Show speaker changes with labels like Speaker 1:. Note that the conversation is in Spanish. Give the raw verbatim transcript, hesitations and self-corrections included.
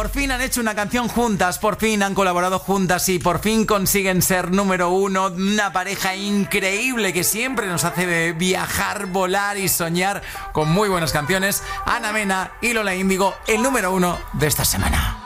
Speaker 1: Por fin han hecho una canción juntas, por fin han colaborado juntas y por fin consiguen ser número uno. Una pareja increíble que siempre nos hace viajar, volar y soñar con muy buenas canciones. Ana Mena y Lola Índigo, el número uno de esta semana.